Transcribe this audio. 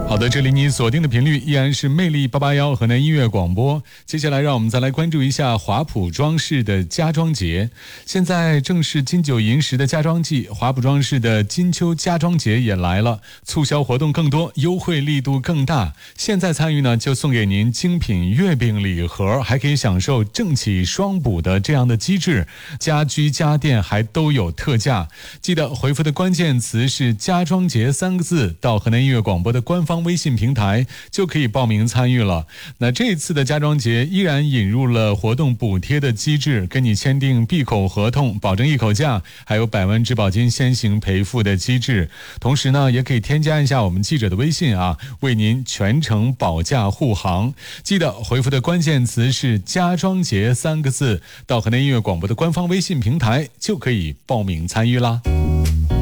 好的，这里你锁定的频率依然是魅力881河南音乐广播。接下来让我们再来关注一下华普装饰的家装节。现在正是金九银十的家装季，华普装饰的金秋家装节也来了，促销活动更多，优惠力度更大。现在参与呢，就送给您精品月饼礼盒，还可以享受正起双补的这样的机制，家居家电还都有特价。记得回复的关键词是家装节3个字，到河南音乐广播的官方微信平台就可以报名参与了。那这次的家装节依然引入了活动补贴的机制，跟你签订闭口合同，保证一口价，还有100万质保金先行赔付的机制。同时呢，也可以添加一下我们记者的微信啊，为您全程保驾护航。记得回复的关键词是家装节3个字，到河南音乐广播的官方微信平台就可以报名参与啦。